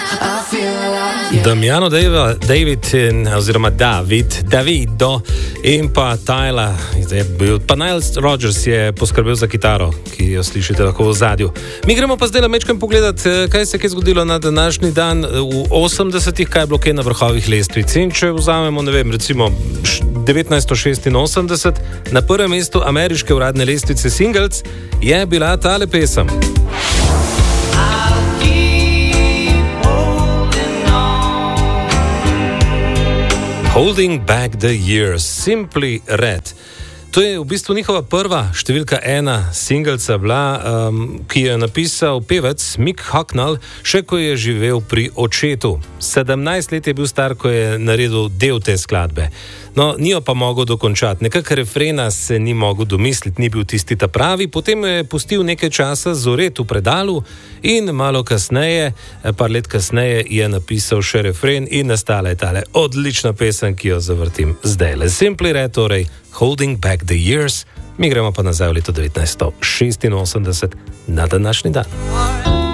Damiano Davido in pa Tyler, pa Niles Rogers je poskrbel za kitaro, ki jo slišite lahko v zadju. Mi gremo pa zdaj mečkam pogledat, kaj se je zgodilo na današnji dan v 80-ih, kaj je bilo kaj na vrhovih lestvic. In če vzamemo, ne vem, recimo 1986, na prvem mestu ameriške uradne lestvice singles je bila tale pesem. Holding Back the Years, Simply Red. To je v bistvu njihova prva številka 1 singelca bila, ki jo je napisal pevec Mick Hucknall, še ko je živel pri očetu. 17 let je bil star, ko je naredil del te skladbe. No, ni jo pa mogel dokončati. Nekako refrena se ni mogel domisliti, ni bil tisti ta pravi, potem je pustil nekaj časa zoret v predalu in malo kasneje, par let kasneje, je napisal še refren in nastala je tale odlična pesem, ki jo zavrtim zdajle. Simply Red, torej Holding Back the Years. Mi gremo pa nazaj v leto 1986 na današnji dan.